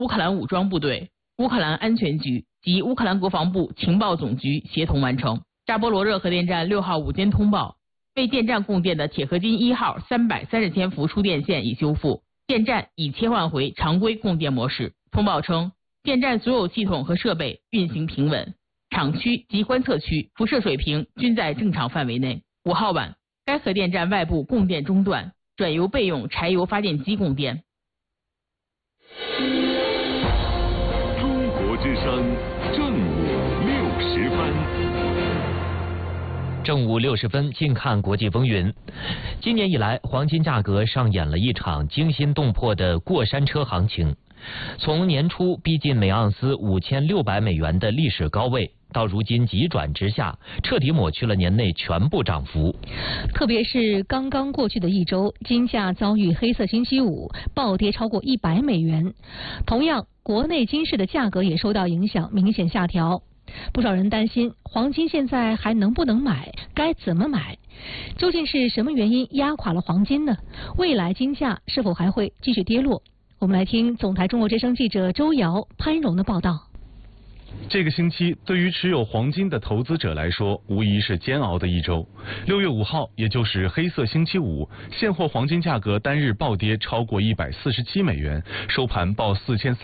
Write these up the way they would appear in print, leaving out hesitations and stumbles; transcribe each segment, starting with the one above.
乌克兰武装部队、乌克兰安全局及乌克兰国防部情报总局协同完成。扎波罗热核电站6号午间通报，为电站供电的铁合金1号330千伏输电线已修复，电站已切换回常规供电模式。通报称，电站所有系统和设备运行平稳，厂区及观测区辐射水平均在正常范围内。5号晚，该核电站外部供电中断，转由备用柴油发电机供电。 中国之声正午60分。 正午60分，近看国际风云。今年以来，黄金价格上演了一场惊心动魄的过山车行情。从年初逼近每盎司5600美元的历史高位，到如今急转直下，彻底抹去了年内全部涨幅。 特别是刚刚过去的一周，金价遭遇黑色星期五，暴跌超过100美元。同样，国内金市的价格也受到影响，明显下调。不少人担心黄金现在还能不能买，该怎么买？究竟是什么原因压垮了黄金呢？未来金价是否还会继续跌落？我们来听总台中国之声记者周瑶、潘荣的报道。 这个星期对于持有黄金的投资者来说，无疑是煎熬的一周。6月5号，也就是黑色星期五，现货黄金价格单日暴跌超过147美元，收盘报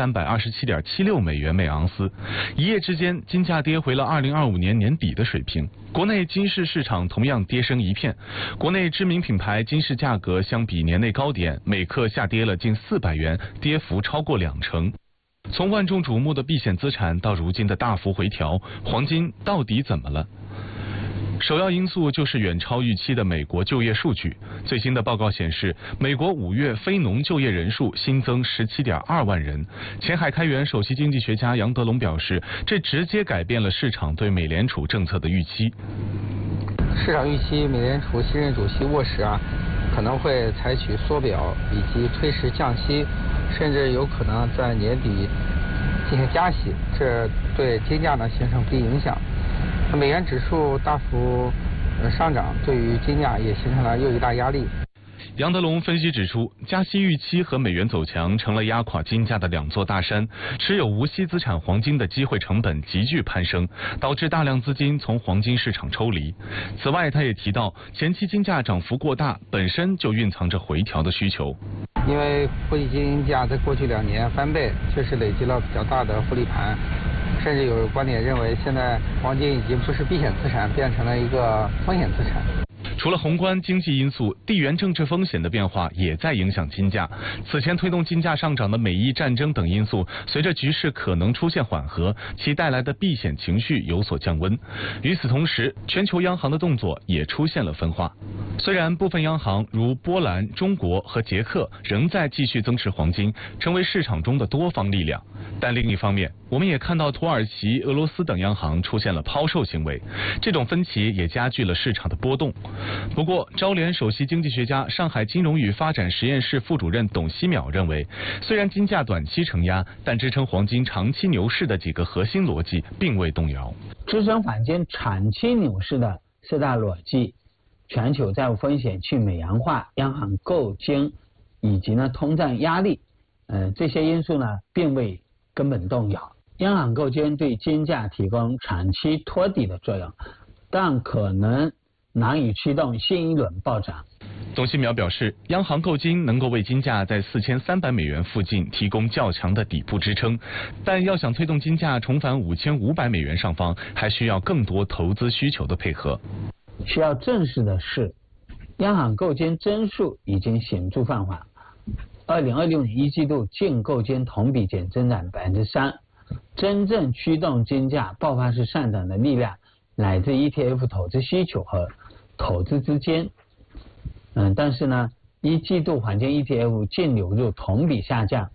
4327.76美元每盎司。一夜之间，金价跌回了2025年年底的水平。国内金市市场同样跌声一片，国内知名品牌金市价格相比年内高点，每克下跌了近400元，跌幅超过20%。从万众瞩目的避险资产到如今的大幅回调，黄金到底怎么了？首要因素就是远超预期的美国就业数据。最新的报告显示，美国5月非农就业人数新增17.2万人。前海开源首席经济学家杨德龙表示，这直接改变了市场对美联储政策的预期。 市场预期美联储新任主席沃什可能会采取缩表以及推迟降息，甚至有可能在年底进行加息，这对金价呢形成不利影响。美元指数大幅上涨，对于金价也形成了又一大压力。 杨德龙分析指出，加息预期和美元走强成了压垮金价的两座大山，持有无息资产黄金的机会成本急剧攀升，导致大量资金从黄金市场抽离。此外，他也提到，前期金价涨幅过大，本身就蕴藏着回调的需求。 因为国际金价在过去2年翻倍，确实累积了比较大的获利盘，甚至有观点认为，现在黄金已经不是避险资产，变成了一个风险资产。 除了宏观经济因素，地缘政治风险的变化也在影响金价。此前推动金价上涨的美伊战争等因素，随着局势可能出现缓和，其带来的避险情绪有所降温。与此同时，全球央行的动作也出现了分化。虽然部分央行如波兰、中国和捷克仍在继续增持黄金，成为市场中的多方力量，但另一方面，我们也看到土耳其、俄罗斯等央行出现了抛售行为，这种分歧也加剧了市场的波动。不过，招联首席经济学家、上海金融与发展实验室副主任董希淼认为，虽然金价短期承压，但支撑黄金长期牛市的几个核心逻辑并未动摇。 支撑黄金长期牛市的4大逻辑：全球债务风险去美元化、央行购金以及通胀压力，这些因素呢并未根本动摇。央行购金对金价提供长期托底的作用，但可能难以驱动新一轮暴涨。 董希淼表示，央行购金能够为金价在4300美元附近提供较强的底部支撑，但要想推动金价重返5500美元上方，还需要更多投资需求的配合。 需要正视的是，央行购金增速已经显著放缓。2026年一季度净购金同比减增长3%，真正驱动金价爆发式上涨的力量来自 ETF 投资需求和投资资金。但是呢，一季度黄金 ETF 净流入同比下降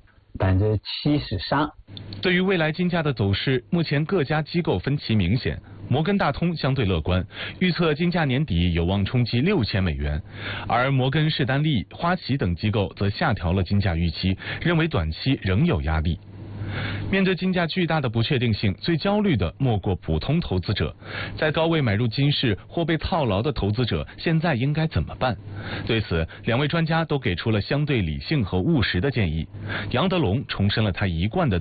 73%。 对于未来金价的走势，目前各家机构分歧明显。摩根大通相对乐观，预测金价年底有望冲击6000美元，而摩根士丹利、花旗等机构则下调了金价预期，认为短期仍有压力。 面对金价巨大的不确定性，最焦虑的莫过普通投资者。在高位买入金市或被套牢的投资者，现在应该怎么办？对此，两位专家都给出了相对理性和务实的建议。杨德龙重申了他一贯的